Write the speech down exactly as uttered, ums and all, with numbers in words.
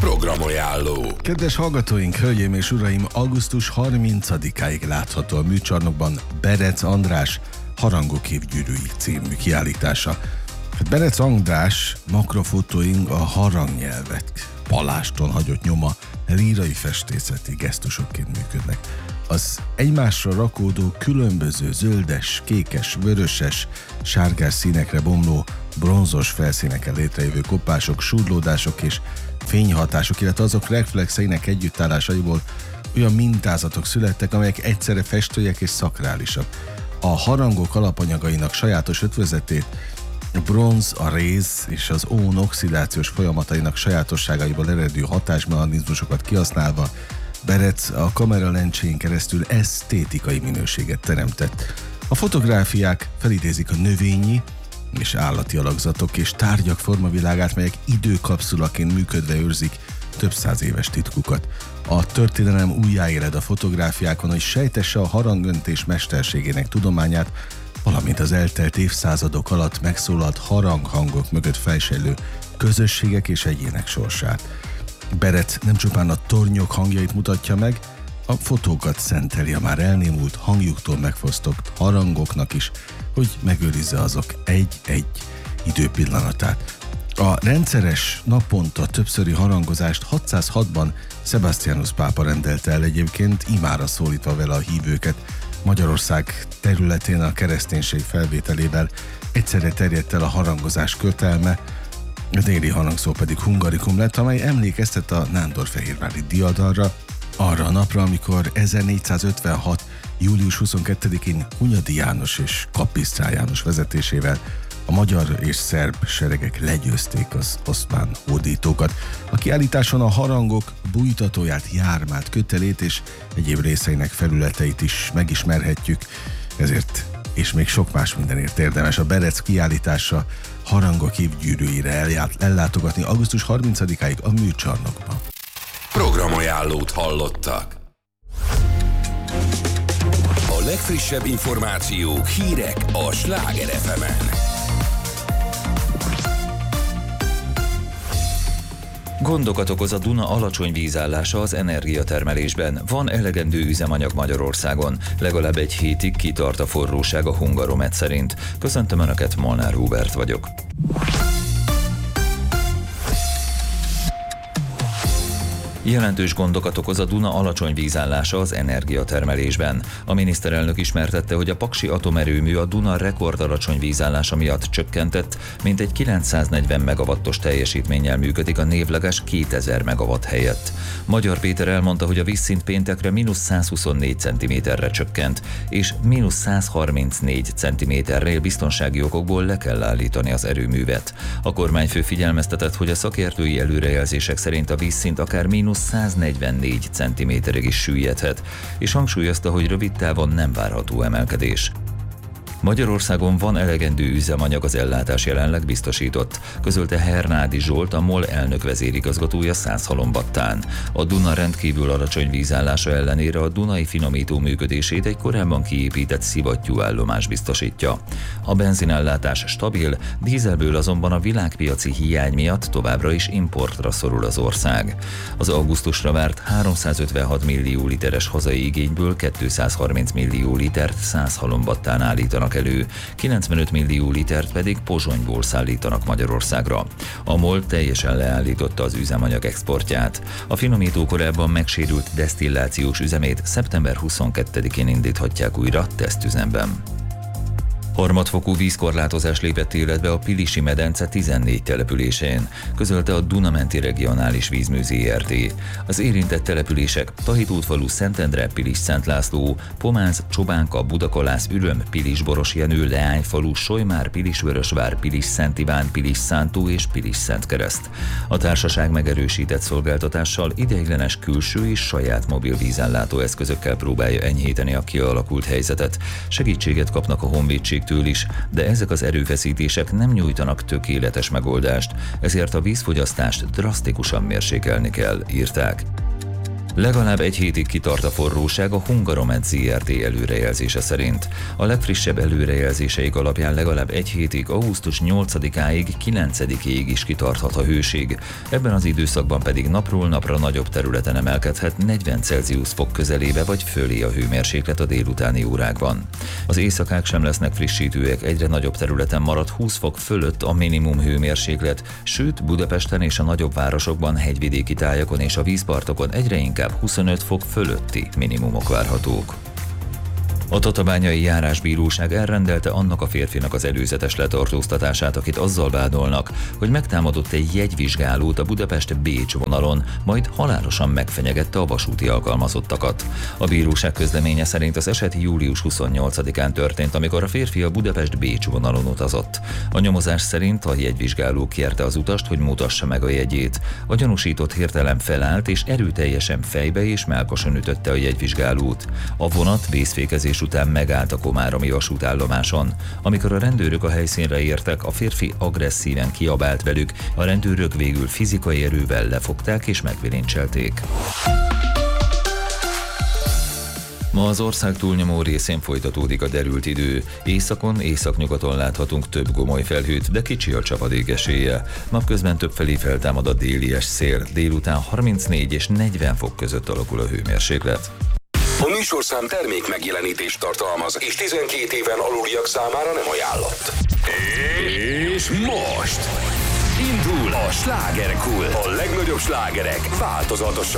Programajánló. Kedves hallgatóink, hölgyeim és uraim, augusztus harmincadikáig látható a műcsarnokban Berec András Harangok évgyűrűi című kiállítása. Berec András makrofotóink a harangnyelvet paláston hagyott nyoma lírai festészeti gesztusokként működnek. Az egymásra rakódó különböző zöldes, kékes, vöröses, sárgás színekre bomló bronzos felszíneken létrejövő kopások, súrlódások és fényhatások, illetve azok reflexeinek együttállásaiból olyan mintázatok születtek, amelyek egyszerre festőiek és szakrálisak. A harangok alapanyagainak sajátos ötvözetét a bronz, a réz és az ón oxidációs folyamatainak sajátosságaiból eredő hatásmechanizmusokat kihasználva Berec a kameralencséjén keresztül esztétikai minőséget teremtett. A fotográfiák felidézik a növényi és állati alakzatok és tárgyak formavilágát, melyek időkapszulaként működve őrzik több száz éves titkukat. A történelem újjáéled a fotográfiákon, hogy sejtesse a harangöntés mesterségének tudományát, valamint az eltelt évszázadok alatt megszólalt haranghangok mögött fejsejlő közösségek és egyének sorsát. Berec nem csupán a tornyok hangjait mutatja meg, a fotókat szenteli a már elnémult, hangjuktól megfosztott harangoknak is, hogy megőrizze azok egy-egy időpillanatát. A rendszeres, naponta többszöri harangozást hatszázhatban Sebastianus pápa rendelte el, egyébként imára szólítva vele a hívőket. Magyarország területén a kereszténység felvételével egyszerre terjedt el a harangozás kötelme, a déli harangszó pedig hungarikum lett, amely emlékeztet a nándorfehérvári diadalra, arra a napra, amikor ezernégyszázötvenhat. július huszonkettedikén Hunyadi János és Kapisztrán János vezetésével a magyar és szerb seregek legyőzték az oszmán hódítókat. A kiállításon a harangok bújtatóját, jármát, kötelét és egyéb részeinek felületeit is megismerhetjük, ezért és még sok más mindenért érdemes a Berec kiállítása Harangok évgyűrűire ellátogatni augusztus harmincadikáig a műcsarnokban. Programajánlót hallottak. A legfrissebb információk, hírek a Sláger ef emen. Gondokat okoz a Duna alacsony vízállása az energiatermelésben. Van elegendő üzemanyag Magyarországon. Legalább egy hétig kitart a forróság a Hungaromet szerint. Köszöntöm Önöket, Molnár Hubert vagyok. Jelentős gondokat okoz a Duna alacsony vízállása az energiatermelésben. A miniszterelnök ismertette, hogy a paksi atomerőmű a Duna rekord alacsony vízállása miatt csökkentett, mintegy kilencszáznegyven megawattos teljesítménnyel működik a névleges kétezer megawatt helyett. Magyar Péter elmondta, hogy a vízszint péntekre mínusz százhuszonnégy centiméterre csökkent, és mínusz százharmincnégy centiméternél biztonsági okokból le kell állítani az erőművet. A kormányfő figyelmeztetett, hogy a szakértői előrejelzések szerint a vízszint akár mínusz száznegyvennégy centiméterig is süllyedhet, és hangsúlyozta, hogy rövid távon nem várható emelkedés. Magyarországon van elegendő üzemanyag, az ellátás jelenleg biztosított, közölte Hernádi Zsolt, a MOL elnök vezérigazgatója Szászhalombattán. A Duna rendkívül alacsony vízállása ellenére a Dunai finomító működését egy korábban kiépített szivattyúállomás biztosítja. A benzinellátás stabil, dízelből azonban a világpiaci hiány miatt továbbra is importra szorul az ország. Az augusztusra várt háromszázötvenhat millió literes hazai igényből kétszázharminc millió litert Szászhalombattán állítanak elő, kilencvenöt millió litert pedig Pozsonyból szállítanak Magyarországra. A MOL teljesen leállította az üzemanyag exportját. A finomító korábban megsérült desztillációs üzemét szeptember huszonkettedikén indíthatják újra tesztüzemben. Harmadfokú vízkorlátozás lépett életbe a Pilisi medence tizennégy településén, közölte a Dunamenti Regionális Vízmű zé er té. Az érintett települések Tahitótfalu, Szentendre, Pilis-Szent László, Pománz, Csobánka, Budakalász, Üröm, Pilis-Borosjenő, Leányfalu, Solymár, Pilis-Vörösvár, Pilis-Szent Iván, Pilis-Szántó és Pilis-Szentkereszt. A társaság megerősített szolgáltatással ideiglenes külső és saját mobil vízellátó eszközökkel próbálja enyhíteni a kialakult helyzetet. Segítséget kapnak a honvédség től is, de ezek az erőfeszítések nem nyújtanak tökéletes megoldást, ezért a vízfogyasztást drasztikusan mérsékelni kell, írták. Legalább egy hétig kitart a forróság a Hungaromed zé er té előrejelzése szerint. A legfrissebb előrejelzéseik alapján legalább egy hétig, augusztus nyolcadikáig, kilencedikéig is kitarthat a hőség. Ebben az időszakban pedig napról napra nagyobb területen emelkedhet negyven Celsius fok közelébe vagy fölé a hőmérséklet a délutáni órákban. Az éjszakák sem lesznek frissítőek, egyre nagyobb területen marad húsz fok fölött a minimum hőmérséklet, sőt Budapesten és a nagyobb városokban, hegyvidéki tájakon és a vízpartokon egyre inkább huszonöt fok fölötti minimumok várhatók. A tatabányai járásbíróság elrendelte annak a férfinak az előzetes letartóztatását, akit azzal vádolnak, hogy megtámadott egy jegyvizsgálót a Budapest-Bécs vonalon, majd halálosan megfenyegette a vasúti alkalmazottakat. A bíróság közleménye szerint az eset július huszonnyolcadikán történt, amikor a férfi a Budapest-Bécs vonalon utazott. A nyomozás szerint a jegyvizsgáló kérte az utast, hogy mutassa meg a jegyét. A gyanúsított hirtelen felállt és erőteljesen fejbe és mellkason ütötte a jegyvizsgálót. A vonat vészfékezés után megállt a komáromi vasútállomáson. Amikor a rendőrök a helyszínre értek, a férfi agresszíven kiabált velük, a rendőrök végül fizikai erővel lefogták és megbilincselték. Ma az ország túlnyomó részén folytatódik a derült idő. Északon, északnyugaton láthatunk több gomoly felhőt, de kicsi a csapadék esélye. Napközben többfelé feltámad a délies szél, délután harmincnégy és negyven fok között alakul a hőmérséklet. A műsorszám termék megjelenítést tartalmaz, és tizenkét éven aluliak számára nem ajánlott. És most indul a slágerkult. A legnagyobb slágerek változatosan.